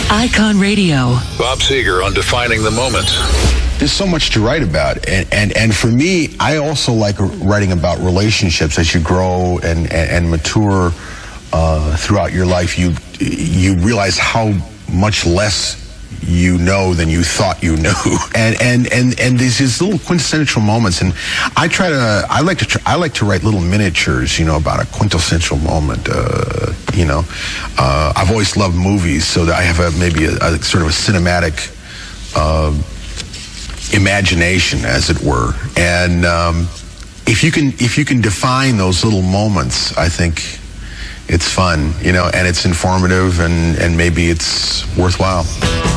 Icon Radio. Bob Seger on Defining the Moment. There's so much to write about, and for me, I also like writing about relationships. As you grow and mature throughout your life, you realize how much less you know than you thought you knew, and there's these little quintessential moments, and I like to write little miniatures, about a quintessential moment. I've always loved movies, so that I have maybe a sort of a cinematic imagination, as it were, and if you can define those little moments, I think it's fun, and it's informative, and maybe it's worthwhile.